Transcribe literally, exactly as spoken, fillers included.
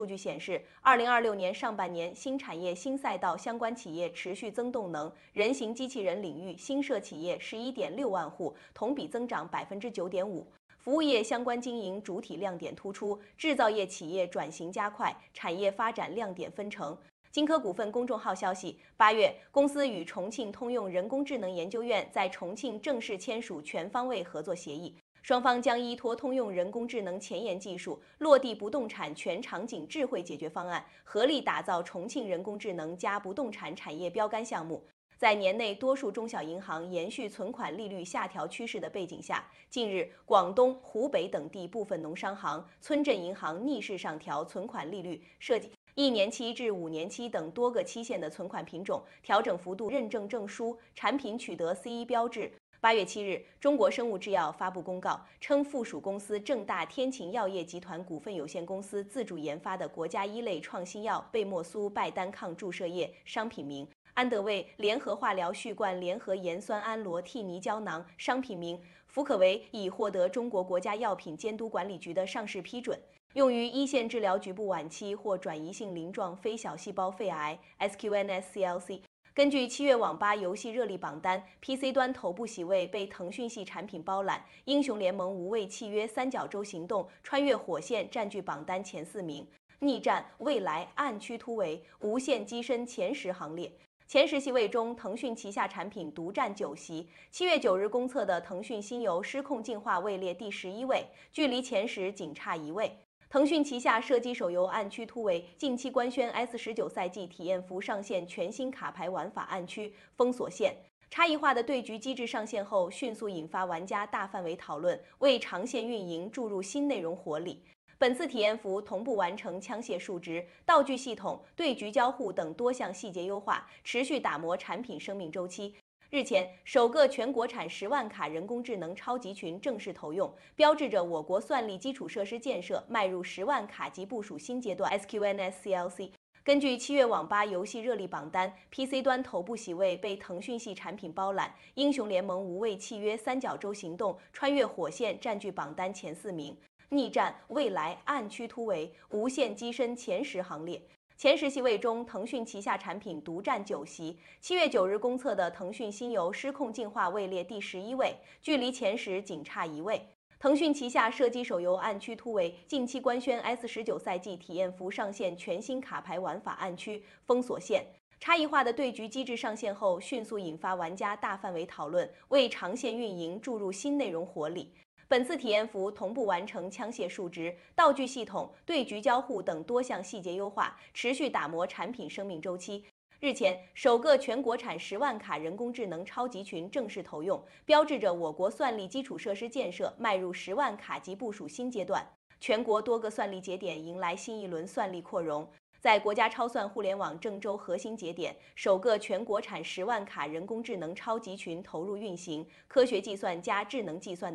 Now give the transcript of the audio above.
数据显示，二零二六年上半年新产业新赛道相关企业持续增动能，人形机器人领域新设企业十一点六万户，同比增长百分之九点五。服务业相关经营主体亮点突出，制造业企业转型加快，产业发展亮点纷呈。金科股份公众号消息，八月，公司与重庆通用人工智能研究院在重庆正式签署全方位合作协议。双方将依托通用人工智能前沿技术，落地不动产全场景智慧解决方案，合力打造重庆人工智能加不动产产业标杆项目。在年内多数中小银行延续存款利率下调趋势的背景下，近日，广东、湖北等地部分农商行、村镇银行逆势上调存款利率，涉及一年期至五年期等多个期限的存款品种，调整幅度认证证书，产品取得 C 一 标志。八月七日，中国生物制药发布公告称，附属公司正大天晴药业集团股份有限公司自主研发的国家一类创新药贝莫苏拜单抗注射液商品名安德卫联合化疗续罐联合盐酸氨罗替尼胶囊商品名福可维已获得中国国家药品监督管理局的上市批准，用于一线治疗局部晚期或转移性鳞状非小细胞肺癌 S Q N S C L C。根据七月网吧游戏热力榜单 ，P C 端头部席位被腾讯系产品包揽，《英雄联盟无畏契约三角洲行动》穿越火线占据榜单前四名，逆战、未来、暗区突围、无限跻身前十行列。前十席位中，腾讯旗下产品独占九席。七月九日公测的腾讯新游失控进化位列第十一位，距离前十仅差一位。腾讯旗下射击手游《暗区突围》近期官宣 S 十九 赛季体验服上线全新卡牌玩法暗区封锁线，差异化的对局机制上线后，迅速引发玩家大范围讨论，为长线运营注入新内容活力。本次体验服同步完成枪械数值、道具系统、对局交互等多项细节优化，持续打磨产品生命周期。日前，首个全国产十万卡人工智能超级群正式投用，标志着我国算力基础设施建设迈入十万卡级部署新阶段。S Q N S C L C。根据七月网吧游戏热力榜单 ，P C 端头部席位被腾讯系产品包揽，《英雄联盟无畏契约三角洲行动》穿越火线占据榜单前四名，逆战、未来、暗区突围、无限跻身前十行列。前十席位中，腾讯旗下产品独占九席。七月九日公测的腾讯新游失控进化位列第十一位，距离前十仅差一位。腾讯旗下射击手游《暗区突围》近期官宣 S 十九 赛季体验服上线全新卡牌玩法暗区封锁线，差异化的对局机制上线后，迅速引发玩家大范围讨论，为长线运营注入新内容活力。本次体验服同步完成枪械数值、道具系统、对局交互等多项细节优化，持续打磨产品生命周期。日前，首个全国产十万卡人工智能超级群正式投用，标志着我国算力基础设施建设迈入十万卡级部署新阶段。全国多个算力节点迎来新一轮算力扩容。在国家超算互联网郑州核心节点，首个全国产十万卡人工智能超级群投入运行，科学计算加智能计算